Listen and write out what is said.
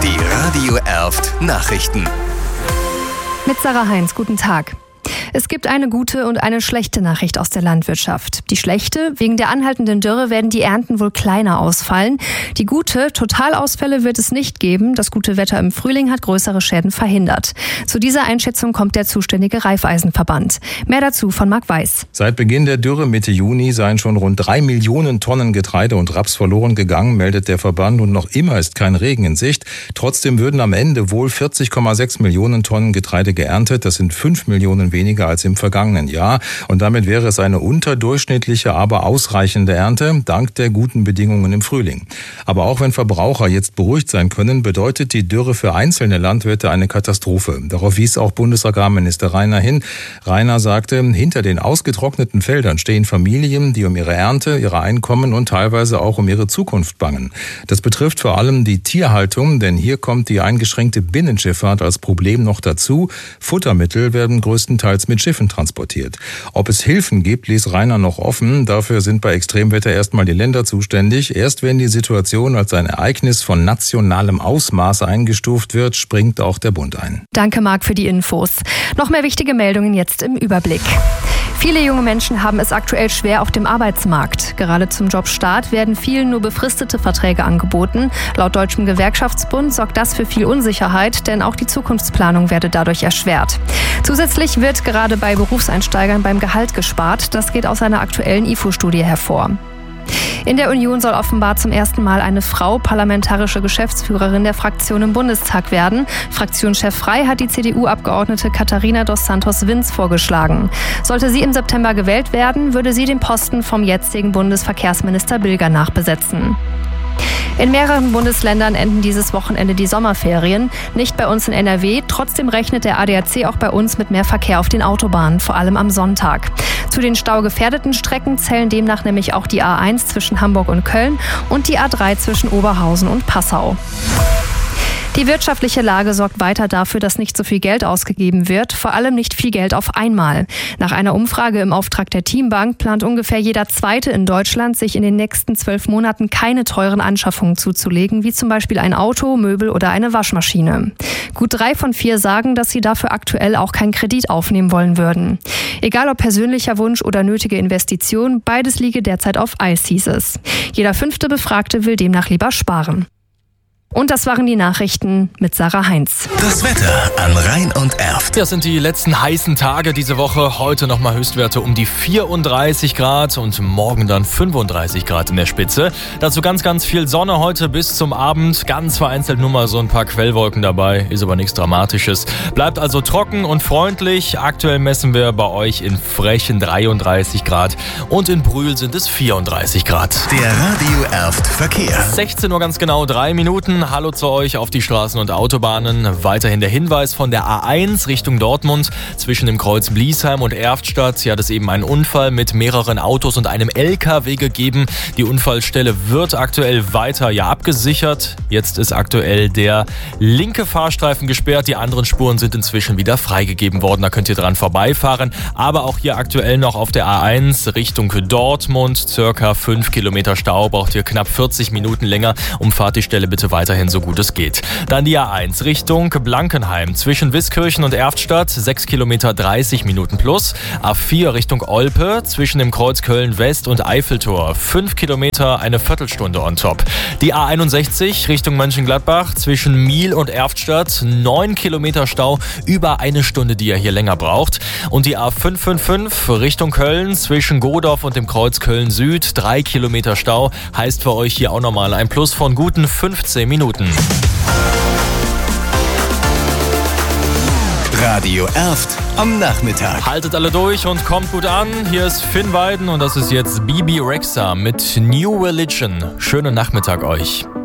Die Radio Erft Nachrichten. Mit Sarah Heinz, guten Tag. Es gibt eine gute und eine schlechte Nachricht aus der Landwirtschaft. Die schlechte: wegen der anhaltenden Dürre werden die Ernten wohl kleiner ausfallen. Die gute: Totalausfälle wird es nicht geben. Das gute Wetter im Frühling hat größere Schäden verhindert. Zu dieser Einschätzung kommt der zuständige Raiffeisenverband. Mehr dazu von Marc Weiß. Seit Beginn der Dürre Mitte Juni seien schon rund 3 Millionen Tonnen Getreide und Raps verloren gegangen, meldet der Verband. Und noch immer ist kein Regen in Sicht. Trotzdem würden am Ende wohl 40,6 Millionen Tonnen Getreide geerntet. Das sind 5 Millionen weniger als im vergangenen Jahr. Und damit wäre es eine unterdurchschnittliche, aber ausreichende Ernte, dank der guten Bedingungen im Frühling. Aber auch wenn Verbraucher jetzt beruhigt sein können, bedeutet die Dürre für einzelne Landwirte eine Katastrophe. Darauf wies auch Bundesagrarminister Rainer hin. Rainer sagte, hinter den ausgetrockneten Feldern stehen Familien, die um ihre Ernte, ihre Einkommen und teilweise auch um ihre Zukunft bangen. Das betrifft vor allem die Tierhaltung, denn hier kommt die eingeschränkte Binnenschifffahrt als Problem noch dazu. Futtermittel werden größtenteils mit Schiffen transportiert. Ob es Hilfen gibt, ließ Rainer noch offen. Dafür sind bei Extremwetter erstmal die Länder zuständig. Erst wenn die Situation als ein Ereignis von nationalem Ausmaß eingestuft wird, springt auch der Bund ein. Danke, Marc, für die Infos. Noch mehr wichtige Meldungen jetzt im Überblick. Viele junge Menschen haben es aktuell schwer auf dem Arbeitsmarkt. Gerade zum Jobstart werden vielen nur befristete Verträge angeboten. Laut Deutschem Gewerkschaftsbund sorgt das für viel Unsicherheit, denn auch die Zukunftsplanung werde dadurch erschwert. Zusätzlich wird gerade bei Berufseinsteigern beim Gehalt gespart. Das geht aus einer aktuellen IFO-Studie hervor. In der Union soll offenbar zum ersten Mal eine Frau parlamentarische Geschäftsführerin der Fraktion im Bundestag werden. Fraktionschef Frei hat die CDU-Abgeordnete Katharina dos Santos-Vins vorgeschlagen. Sollte sie im September gewählt werden, würde sie den Posten vom jetzigen Bundesverkehrsminister Bilger nachbesetzen. In mehreren Bundesländern enden dieses Wochenende die Sommerferien. Nicht bei uns in NRW. Trotzdem rechnet der ADAC auch bei uns mit mehr Verkehr auf den Autobahnen, vor allem am Sonntag. Zu den staugefährdeten Strecken zählen demnach nämlich auch die A1 zwischen Hamburg und Köln und die A3 zwischen Oberhausen und Passau. Die wirtschaftliche Lage sorgt weiter dafür, dass nicht so viel Geld ausgegeben wird, vor allem nicht viel Geld auf einmal. Nach einer Umfrage im Auftrag der Teambank plant ungefähr jeder Zweite in Deutschland, sich in den nächsten 12 Monaten keine teuren Anschaffungen zuzulegen, wie zum Beispiel ein Auto, Möbel oder eine Waschmaschine. Gut 3 von 4 sagen, dass sie dafür aktuell auch keinen Kredit aufnehmen wollen würden. Egal ob persönlicher Wunsch oder nötige Investition, beides liege derzeit auf Eis, hieß es. Jeder 5. Befragte will demnach lieber sparen. Und das waren die Nachrichten mit Sarah Heinz. Das Wetter an Rhein und Erft. Das sind die letzten heißen Tage diese Woche. Heute nochmal Höchstwerte um die 34 Grad und morgen dann 35 Grad in der Spitze. Dazu ganz, ganz viel Sonne heute bis zum Abend. Ganz vereinzelt nur mal so ein paar Quellwolken dabei. Ist aber nichts Dramatisches. Bleibt also trocken und freundlich. Aktuell messen wir bei euch in Frechen 33 Grad und in Brühl sind es 34 Grad. Der Radio Erft Verkehr. 16 Uhr ganz genau 3 Minuten. Hallo zu euch auf die Straßen und Autobahnen. Weiterhin der Hinweis von der A1 Richtung Dortmund zwischen dem Kreuz Bliesheim und Erftstadt. Hier hat es eben einen Unfall mit mehreren Autos und einem LKW gegeben. Die Unfallstelle wird aktuell weiter abgesichert. Jetzt ist aktuell der linke Fahrstreifen gesperrt. Die anderen Spuren sind inzwischen wieder freigegeben worden. Da könnt ihr dran vorbeifahren. Aber auch hier aktuell noch auf der A1 Richtung Dortmund. Circa 5 Kilometer Stau. Braucht ihr knapp 40 Minuten länger. Umfahrt die Stelle bitte weiterhin so gut es geht. Dann die A1 Richtung Blankenheim zwischen Wiskirchen und Erftstadt, 6 Kilometer 30 Minuten plus. A4 Richtung Olpe zwischen dem Kreuz Köln-West und Eiffeltor, 5 Kilometer, eine Viertelstunde on top. Die A61 Richtung Mönchengladbach zwischen Miel und Erftstadt, 9 Kilometer Stau, über eine Stunde, die ihr hier länger braucht. Und die A555 Richtung Köln zwischen Godorf und dem Kreuz Köln-Süd, 3 Kilometer Stau, heißt für euch hier auch nochmal ein Plus von guten 15 Minuten. Radio Erft am Nachmittag. Haltet alle durch und kommt gut an. Hier ist Finn Weiden und das ist jetzt Bibi Rexha mit New Religion. Schönen Nachmittag euch.